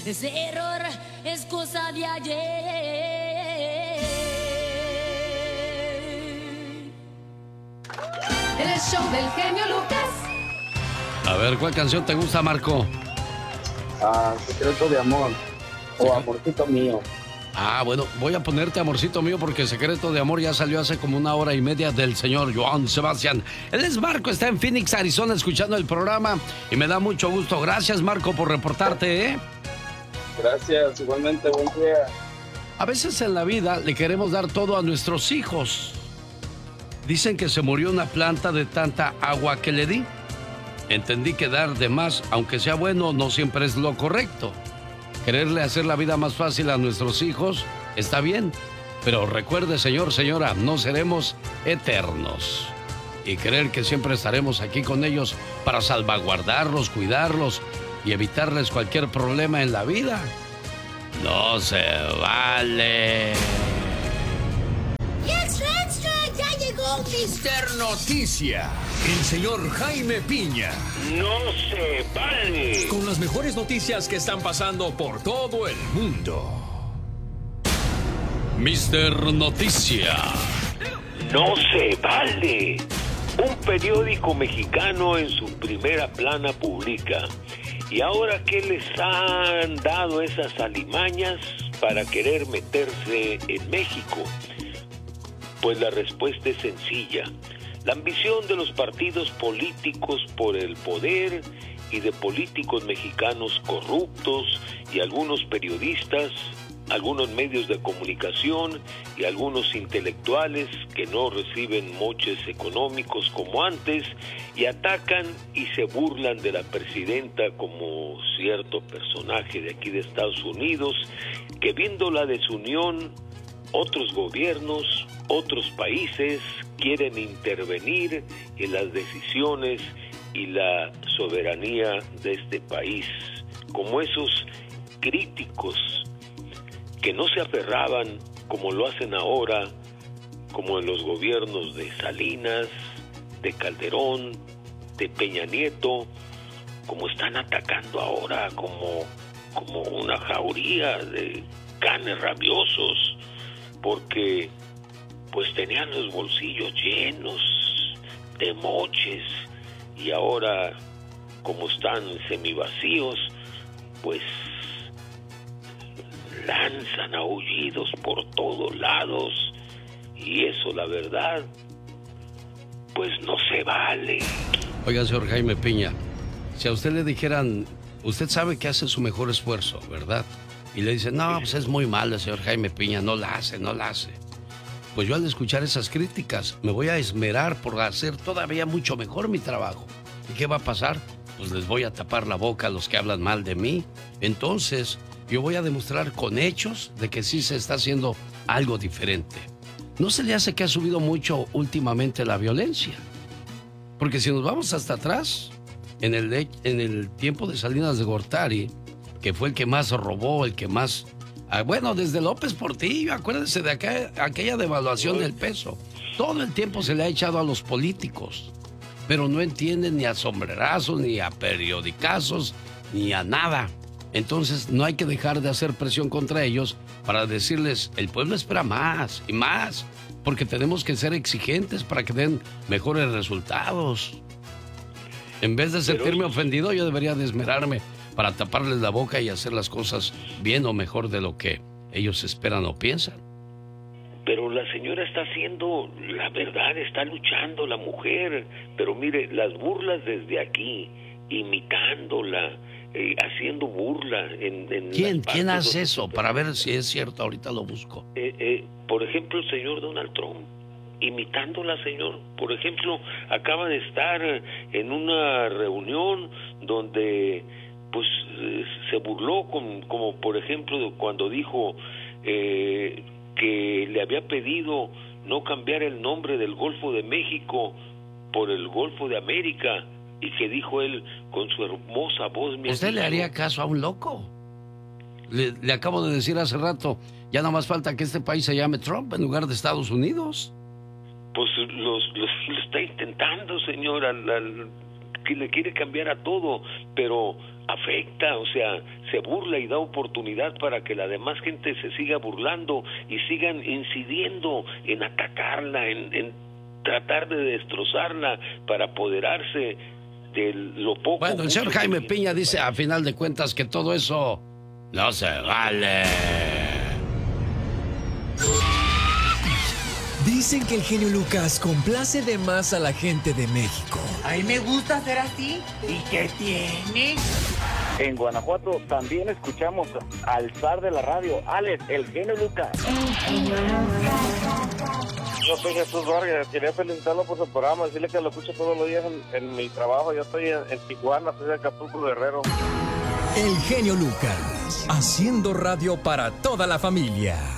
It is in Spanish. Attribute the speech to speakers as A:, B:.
A: Ese error es cosa de ayer.
B: El show del genio Lucas.
C: A ver, ¿cuál canción te gusta, Marco?
D: Secreto de amor. O Amorcito mío.
C: Ah, bueno, voy a ponerte Amorcito mío porque Secreto de Amor ya salió hace como 1 hora y media del señor Joan Sebastián. Él es Marco, está en Phoenix, Arizona, escuchando el programa y me da mucho gusto. Gracias, Marco, por reportarte, ¿eh?
D: Gracias, igualmente, buen día.
C: A veces en la vida le queremos dar todo a nuestros hijos. Dicen que se murió una planta de tanta agua que le di. Entendí que dar de más, aunque sea bueno, no siempre es lo correcto. Quererle hacer la vida más fácil a nuestros hijos está bien, pero recuerde, señor, señora, no seremos eternos. Y creer que siempre estaremos aquí con ellos para salvaguardarlos, cuidarlos y evitarles cualquier problema en la vida, no se vale.
A: ¡Extra, extra! ¡Ya llegó
E: Mister Noticia, el señor Jaime Piña.
F: ¡No se vale!
E: Con las mejores noticias que están pasando por todo el mundo.
C: Mister Noticia.
F: ¡No se vale! Un periódico mexicano en su primera plana publica: ¿y ahora qué les han dado esas alimañas para querer meterse en México? Pues la respuesta es sencilla: la ambición de los partidos políticos por el poder y de políticos mexicanos corruptos y algunos periodistas, algunos medios de comunicación y algunos intelectuales que no reciben moches económicos como antes y atacan y se burlan de la presidenta como cierto personaje de aquí de Estados Unidos, que viendo la desunión, otros gobiernos, otros países quieren intervenir en las decisiones y la soberanía de este país, como esos críticos que no se aferraban como lo hacen ahora, como en los gobiernos de Salinas, de Calderón, de Peña Nieto, como están atacando ahora como una jauría de canes rabiosos, porque pues tenían los bolsillos llenos de moches y ahora, como están semivacíos, pues lanzan aullidos por todos lados, y eso, la verdad, pues no se vale.
C: Oiga, señor Jaime Piña, si a usted le dijeran, usted sabe que hace su mejor esfuerzo, ¿verdad? Y le dicen, no, pues es muy malo, señor Jaime Piña, no la hace. Pues yo al escuchar esas críticas me voy a esmerar por hacer todavía mucho mejor mi trabajo. ¿Y qué va a pasar? Pues les voy a tapar la boca a los que hablan mal de mí. Entonces, yo voy a demostrar con hechos de que sí se está haciendo algo diferente. ¿No se le hace que ha subido mucho últimamente la violencia? Porque si nos vamos hasta atrás, en el tiempo de Salinas de Gortari, que fue el que más robó, el que más... bueno, desde López Portillo, acuérdense de aquella devaluación del peso. Todo el tiempo se le ha echado a los políticos, pero no entienden ni a sombrerazos, ni a periodicazos, ni a nada. Entonces no hay que dejar de hacer presión contra ellos para decirles, el pueblo espera más y más, porque tenemos que ser exigentes para que den mejores resultados. En vez de sentirme ofendido, yo debería de esmerarme para taparles la boca y hacer las cosas bien o mejor de lo que ellos esperan o piensan.
F: Pero la señora está haciendo, la verdad, está luchando la mujer. Pero mire, las burlas desde aquí, imitándola, haciendo burla en
C: ¿Quién hace eso? Para ver si es cierto, ahorita lo busco.
F: Por ejemplo, el señor Donald Trump, imitándola, señor. Por ejemplo, acaba de estar en una reunión donde pues se burló como por ejemplo cuando dijo que le había pedido no cambiar el nombre del Golfo de México por el Golfo de América, y que dijo él con su hermosa voz...
C: ¿Usted le haría caso a un loco? Le acabo de decir hace rato, ya no más falta que este país se llame Trump en lugar de Estados Unidos.
F: Pues lo está intentando, señora, que le quiere cambiar a todo, pero afecta, o sea, se burla y da oportunidad para que la demás gente se siga burlando y sigan incidiendo en atacarla, en tratar de destrozarla para apoderarse de lo poco.
C: Bueno, el señor Jaime Piña dice a final de cuentas que todo eso no se vale.
E: Dicen que el genio Lucas complace de más a la gente de México.
G: A mí me gusta ser así. ¿Y qué tiene?
D: En Guanajuato también escuchamos al zar de la radio, Alex, el genio Lucas. Yo soy Jesús Vargas, quería felicitarlo por su programa, decirle que lo escucho todos los días en mi trabajo. Yo estoy en Tijuana, soy de Acapulco, Guerrero.
E: El genio Lucas, haciendo radio para toda la familia.